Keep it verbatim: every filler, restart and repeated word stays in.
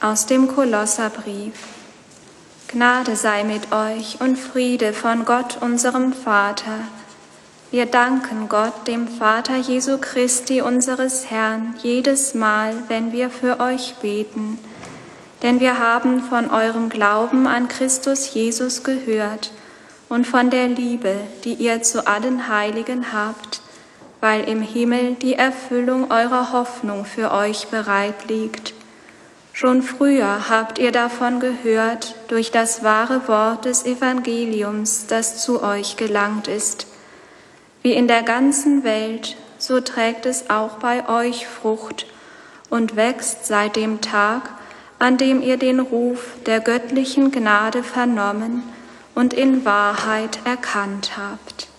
Aus dem Kolosserbrief. Gnade sei mit euch und Friede von Gott, unserem Vater. Wir danken Gott, dem Vater Jesu Christi, unseres Herrn, jedes Mal, wenn wir für euch beten. Denn wir haben von eurem Glauben an Christus Jesus gehört und von der Liebe, die ihr zu allen Heiligen habt, weil im Himmel die Erfüllung eurer Hoffnung für euch bereit liegt. Schon früher habt ihr davon gehört durch das wahre Wort des Evangeliums, das zu euch gelangt ist. Wie in der ganzen Welt, so trägt es auch bei euch Frucht und wächst seit dem Tag, an dem ihr den Ruf der göttlichen Gnade vernommen und in Wahrheit erkannt habt.